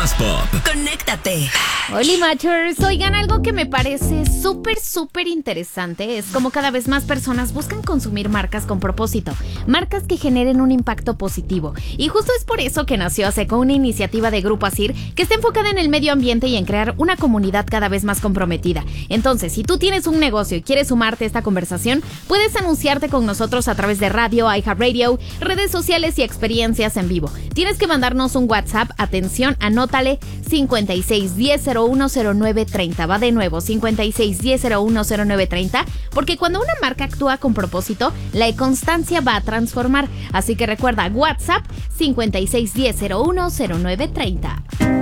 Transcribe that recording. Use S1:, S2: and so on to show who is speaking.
S1: más pop.
S2: Conéctate.
S3: Hola, Matchers. Oigan, algo que me parece súper interesante es como cada vez más personas buscan consumir marcas con propósito, marcas que generen un impacto positivo. Y justo es por eso que nació ASECO, una iniciativa de Grupo ASIR que está enfocada en el medio ambiente y en crear una comunidad cada vez más comprometida. Entonces, si tú tienes un negocio y quieres sumarte a esta conversación, puedes anunciarte con nosotros a través de radio, iHeartRadio, redes sociales y experiencias en vivo. Tienes que mandarnos un WhatsApp, atención, anótale, 5610-010930. Va de nuevo, 5610-010930, porque cuando una marca actúa con propósito, la constancia va a transformar. Así que recuerda, WhatsApp 5610-010930.